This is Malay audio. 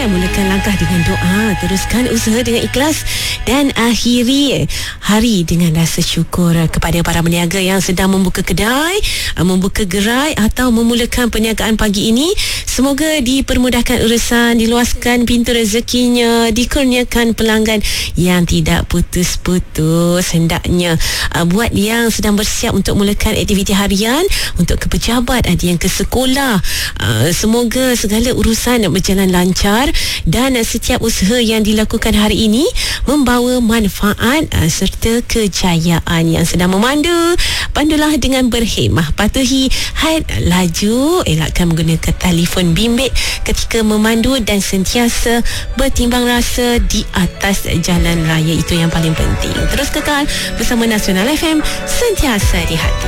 Mulakan langkah dengan doa, teruskan usaha dengan ikhlas, dan akhiri hari dengan rasa syukur. Kepada para peniaga yang sedang membuka kedai, membuka gerai atau memulakan perniagaan pagi ini, semoga dipermudahkan urusan, diluaskan pintu rezekinya, dikurniakan pelanggan yang tidak putus-putus. Hendaknya buat yang sedang bersiap untuk mulakan aktiviti harian, untuk ke pejabat, ada yang ke sekolah, semoga segala urusan berjalan lancar dan setiap usaha yang dilakukan hari ini membawa manfaat serta kejayaan. Yang sedang memandu, pandulah dengan berhemah, patuhi had laju, elakkan menggunakan telefon bimbit ketika memandu dan sentiasa bertimbang rasa di atas jalan raya. Itu yang paling penting. Terus kekal bersama Nasional FM, sentiasa di hati.